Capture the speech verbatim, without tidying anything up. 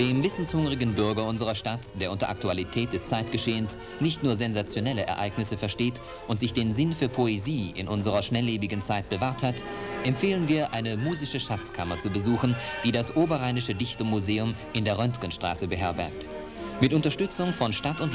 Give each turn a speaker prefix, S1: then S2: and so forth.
S1: Dem wissenshungrigen Bürger unserer Stadt, der unter Aktualität des Zeitgeschehens nicht nur sensationelle Ereignisse versteht und sich den Sinn für Poesie in unserer schnelllebigen Zeit bewahrt hat, empfehlen wir, eine musische Schatzkammer zu besuchen, die das Oberrheinische Dichtermuseum in der Röntgenstraße beherbergt. Mit Unterstützung von Stadt und